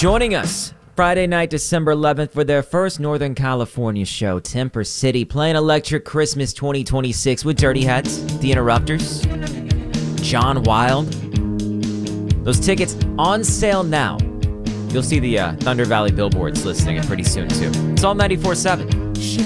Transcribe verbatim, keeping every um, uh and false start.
Joining us Friday night, December eleventh, for their first Northern California show, Temper City, playing Electric Christmas twenty twenty-six with Dirty Heads, The Interrupters, John Wild. Those tickets on sale now. You'll see the uh, Thunder Valley billboards listing it pretty soon, too. It's all ninety-four seven.